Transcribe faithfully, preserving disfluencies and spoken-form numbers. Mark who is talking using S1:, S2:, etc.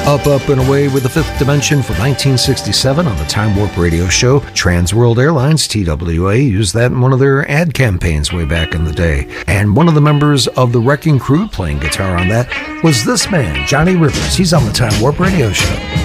S1: Up, Up, and Away with the Fifth Dimension from nineteen sixty-seven on the Time Warp Radio Show. Trans World Airlines, T W A, used that in one of their ad campaigns way back in the day. And one of the members of the Wrecking Crew playing guitar on that was this man, Johnny Rivers. He's on the Time Warp Radio Show.